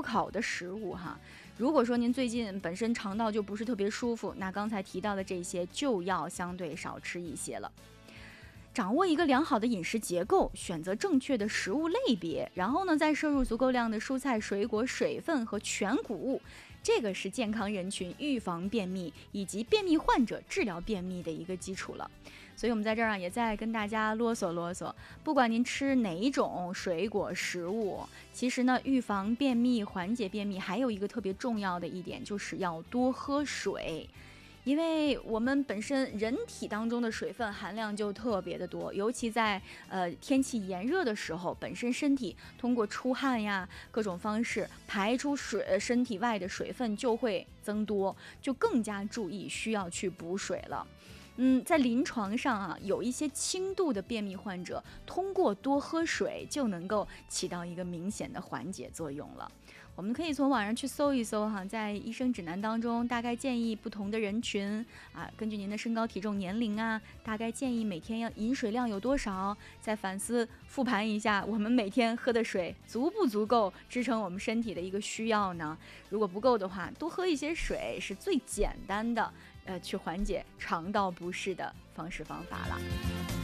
烤的食物哈。如果说您最近本身肠道就不是特别舒服，那刚才提到的这些就要相对少吃一些了。掌握一个良好的饮食结构，选择正确的食物类别，然后呢，再摄入足够量的蔬菜、水果、水分和全谷物，这个是健康人群预防便秘以及便秘患者治疗便秘的一个基础了。所以我们在这儿也再跟大家啰嗦啰嗦，不管您吃哪一种水果食物，其实呢，预防便秘、缓解便秘还有一个特别重要的一点，就是要多喝水。因为我们本身人体当中的水分含量就特别的多，尤其在天气炎热的时候，本身身体通过出汗呀各种方式排出身体外的水分就会增多，就更加注意需要去补水了。在临床上啊，有一些轻度的便秘患者，通过多喝水就能够起到一个明显的缓解作用了。我们可以从网上去搜一搜哈，在医生指南当中，大概建议不同的人群啊，根据您的身高、体重、年龄啊，大概建议每天要饮水量有多少，再反思复盘一下，我们每天喝的水足不足够支撑我们身体的一个需要呢？如果不够的话，多喝一些水是最简单的。去缓解肠道不适的方式方法了。